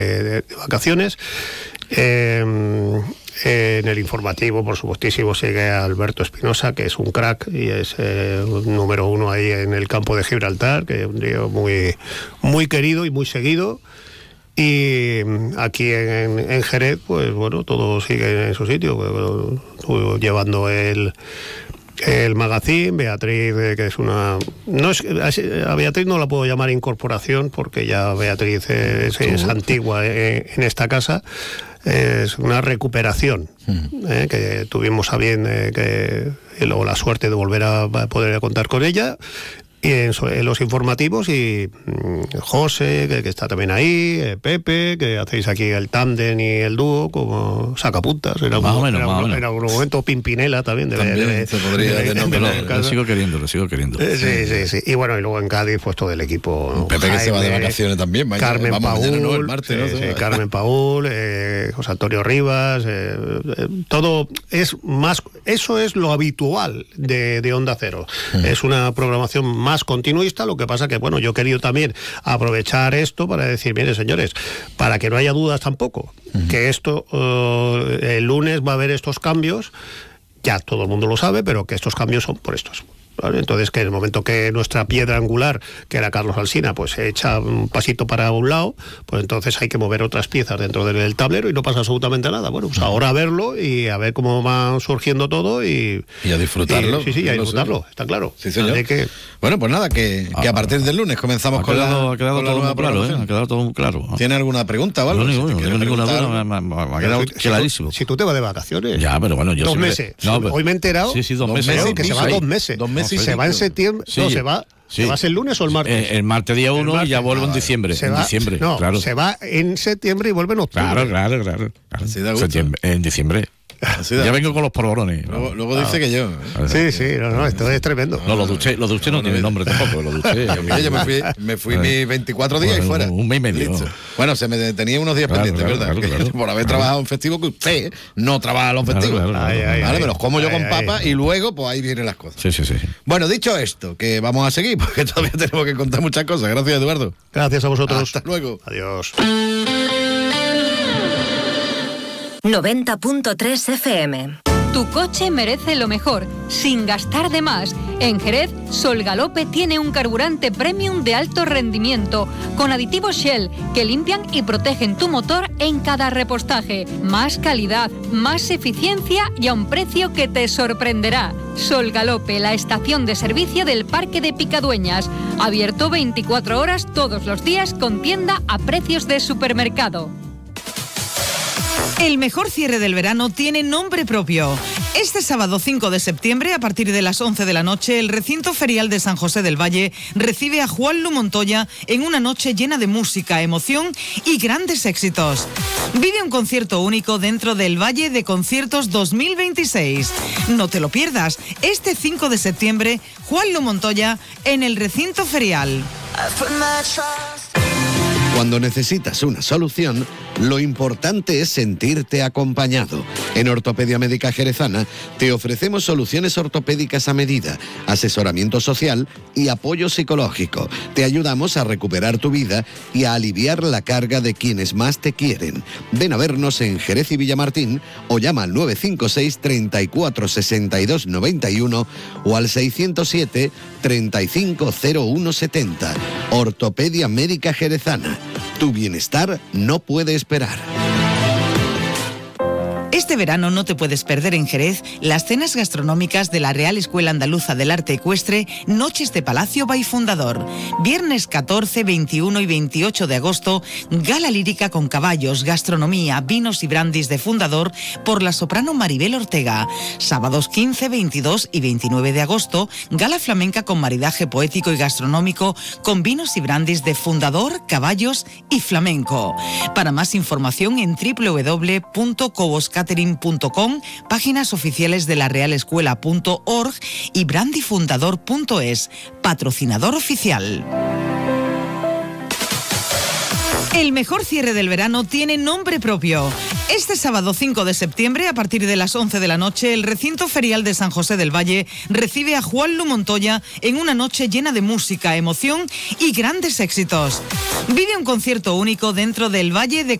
de vacaciones. En el informativo, por supuestísimo, sigue a Alberto Espinosa, que es un crack y es número 1 ahí en el campo de Gibraltar, que es un tío muy, muy querido y muy seguido. Y aquí en Jerez, pues bueno, todo sigue en su sitio. Estuvo llevando el magazine, Beatriz, que es una... a Beatriz no la puedo llamar incorporación, porque ya Beatriz es antigua en esta casa. Es una recuperación que tuvimos a bien luego la suerte de volver a poder contar con ella. Y en los informativos, y José, que está también ahí, Pepe, que hacéis aquí el tándem y el dúo como sacapuntas. En algún momento Pimpinela también. Se podría denominar. Lo sigo queriendo. Sí. Y bueno, y luego en Cádiz, pues todo el equipo. Pepe, Jaime, que se va de vacaciones también. Carmen Paúl, el martes, ¿no? Carmen Paúl, José Antonio Rivas, todo es más... Eso es lo habitual de Onda Cero. Es una programación más continuista. Lo que pasa que, bueno, yo he querido también aprovechar esto para decir, mire, señores, para que no haya dudas tampoco, que esto, el lunes va a haber estos cambios, ya todo el mundo lo sabe, pero que estos cambios son por estos. ¿Vale? Entonces, que en el momento que nuestra piedra angular, que era Carlos Alsina, pues se echa un pasito para un lado, pues entonces hay que mover otras piezas dentro del tablero y no pasa absolutamente nada. Bueno, pues ahora a verlo y a ver cómo va surgiendo todo y a disfrutarlo. Sí, a disfrutarlo, está claro. Sí, señor. Bueno, pues nada, que a partir del lunes comenzamos con la nueva programación. Ha quedado todo muy claro. ¿Tiene alguna pregunta o algo? No tengo ninguna duda, me ha quedado clarísimo. Si tú te vas de vacaciones. Ya, pero bueno, yo 2 meses. Hoy me he enterado. Sí, 2 meses. Que se va 2 meses. 2 meses. Se va en septiembre. Sí. No, se va. Sí. ¿Se va el lunes o el martes? El martes día 1 y ya vuelvo en diciembre. Claro. Se va en septiembre y vuelve en octubre. Claro. Septiembre, en diciembre. Ya vengo con los polvorones. Luego dice que yo. Sí, esto es tremendo. No, lo de usted no tiene nombre tampoco. Lo de usted. Yo me fui mis 24 días y fuera. Un mes y medio. Listo. Bueno, se me tenía unos días pendientes, ¿verdad? Claro. Por haber trabajado en festivo, que usted no trabaja los festivos. Vale, me los como yo con papas y luego, pues ahí vienen las cosas. Sí. Bueno, dicho esto, que vamos a seguir, porque todavía tenemos que contar muchas cosas. Gracias, Eduardo. Gracias a vosotros. Hasta luego. Adiós. 90.3 FM. Tu coche merece lo mejor, sin gastar de más. En Jerez, Sol Galope tiene un carburante premium de alto rendimiento, con aditivos Shell, que limpian y protegen tu motor en cada repostaje. Más calidad, más eficiencia y a un precio que te sorprenderá. Sol Galope, la estación de servicio del Parque de Picadueñas. Abierto 24 horas todos los días con tienda a precios de supermercado. El mejor cierre del verano tiene nombre propio. Este sábado 5 de septiembre, a partir de las 11 de la noche, el recinto ferial de San José del Valle recibe a Juanlu Montoya en una noche llena de música, emoción y grandes éxitos. Vive un concierto único dentro del Valle de Conciertos 2026. No te lo pierdas, este 5 de septiembre, Juanlu Montoya en el recinto ferial. Cuando necesitas una solución, lo importante es sentirte acompañado. En Ortopedia Médica Jerezana te ofrecemos soluciones ortopédicas a medida, asesoramiento social y apoyo psicológico. Te ayudamos a recuperar tu vida y a aliviar la carga de quienes más te quieren. Ven a vernos en Jerez y Villamartín o llama al 956 34 62 91 o al 607 35 01 70. Ortopedia Médica Jerezana. Tu bienestar no puede esperar. Este verano no te puedes perder en Jerez las cenas gastronómicas de la Real Escuela Andaluza del Arte Ecuestre, Noches de Palacio by Fundador. Viernes 14, 21 y 28 de agosto, gala lírica con caballos, gastronomía, vinos y brandis de Fundador por la soprano Maribel Ortega. Sábados 15, 22 y 29 de agosto, gala flamenca con maridaje poético y gastronómico con vinos y brandis de Fundador, caballos y flamenco. Para más información en www.coboscatering.com, páginas oficiales de la realescuela.org y brandifundador.es, patrocinador oficial. El mejor cierre del verano tiene nombre propio. Este sábado 5 de septiembre, a partir de las 11 de la noche, el recinto ferial de San José del Valle recibe a Juan Lu Montoya en una noche llena de música, emoción y grandes éxitos. Vive un concierto único dentro del Valle de